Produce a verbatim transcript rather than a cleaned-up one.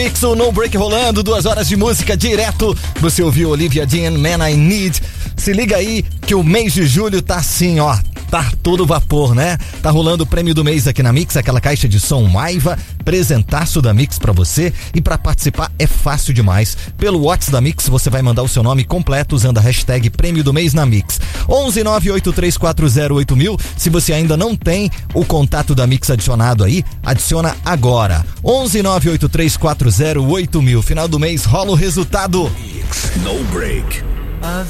Mix, o No Break rolando, duas horas de música direto. Você ouviu Olivia Dean, Man I Need. Se liga aí que o mês de julho tá assim, ó. Tá todo vapor, né? Tá rolando o prêmio do mês aqui na Mix, aquela caixa de som Maiva, presentaço da Mix pra você. E pra participar é fácil demais. Pelo WhatsApp da Mix você vai mandar o seu nome completo usando a hashtag prêmio do mês na Mix. onze nove oito três quatro zero oito mil. Se você ainda não tem o contato da Mix adicionado aí, adiciona agora. onze nove oito três quatro zero oito mil. Final do mês rola o resultado. Mix, No Break.